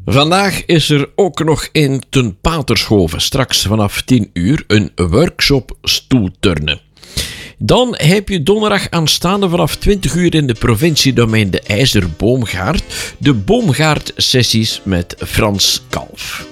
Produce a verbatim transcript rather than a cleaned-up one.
Vandaag is er ook nog in Ten Patershoven, straks vanaf tien uur, een workshop stoelturnen. Dan heb je donderdag aanstaande vanaf twintig uur in de provinciedomein de IJzerboomgaard, de boomgaardsessies met Frans Kalf.